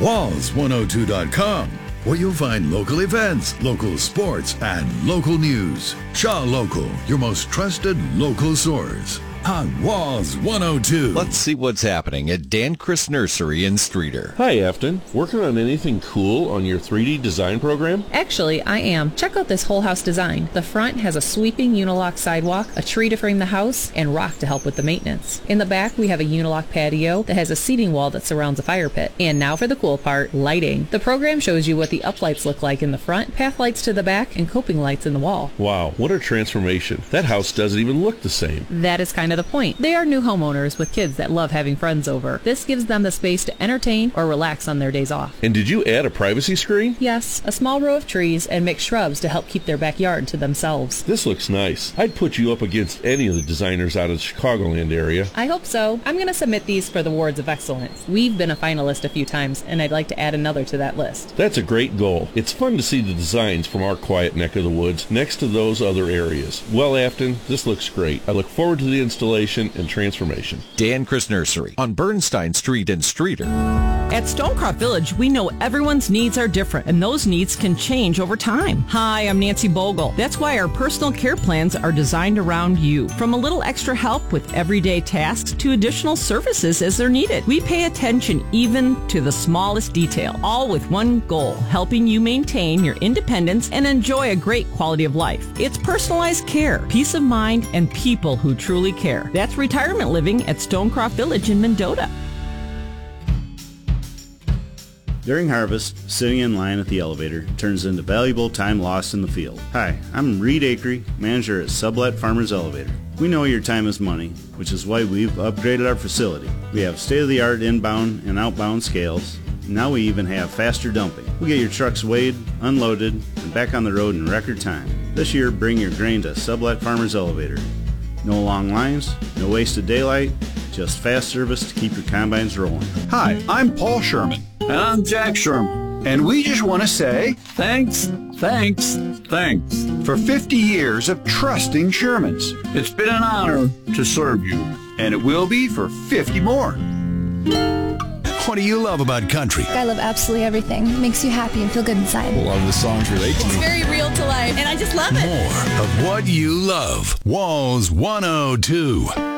Walls102.com, where you'll find local events, local sports, and local news. Shaw Local, your most trusted local source. On Walls 102. Let's see what's happening at Dan Chris Nursery in Streeter. Hi, Afton. Working on anything cool on your 3D design program? Actually, I am. Check out this whole house design. The front has a sweeping unilock sidewalk, a tree to frame the house, and rock to help with the maintenance. In the back, we have a unilock patio that has a seating wall that surrounds a fire pit. And now for the cool part, lighting. The program shows you what the uplights look like in the front, path lights to the back, and coping lights in the wall. Wow, what a transformation. That house doesn't even look the same. That is kind of the point. They are new homeowners with kids that love having friends over. This gives them the space to entertain or relax on their days off. And did you add a privacy screen? Yes, a small row of trees and mixed shrubs to help keep their backyard to themselves. This looks nice. I'd put you up against any of the designers out of the Chicagoland area. I hope so. I'm going to submit these for the Awards of Excellence. We've been a finalist a few times, and I'd like to add another to that list. That's a great goal. It's fun to see the designs from our quiet neck of the woods next to those other areas. Well, Afton, this looks great. I look forward to the installation and transformation. Dan Chris Nursery on Bernstein Street in Streeter. At Stonecroft Village, we know everyone's needs are different, and those needs can change over time. Hi, I'm Nancy Bogle. That's why our personal care plans are designed around you. From a little extra help with everyday tasks to additional services as they're needed. We pay attention even to the smallest detail, all with one goal, helping you maintain your independence and enjoy a great quality of life. It's personalized care, peace of mind, and people who truly care. That's retirement living at Stonecroft Village in Mendota. During harvest, sitting in line at the elevator turns into valuable time lost in the field. Hi, I'm Reed Akery, manager at Sublet Farmers Elevator. We know your time is money, which is why we've upgraded our facility. We have state-of-the-art inbound and outbound scales. Now we even have faster dumping. We get your trucks weighed, unloaded, and back on the road in record time. This year, bring your grain to Sublet Farmers Elevator. No long lines, no wasted daylight, just fast service to keep your combines rolling. Hi, I'm Paul Sherman. And I'm Jack Sherman. And we just want to say thanks for 50 years of trusting Shermans. It's been an honor to serve you. And it will be for 50 more. What do you love about country? I love absolutely everything. It makes you happy and feel good inside. A lot of the songs relate to you. It's very real to life, and I just love it. More of what you love. Walls 102.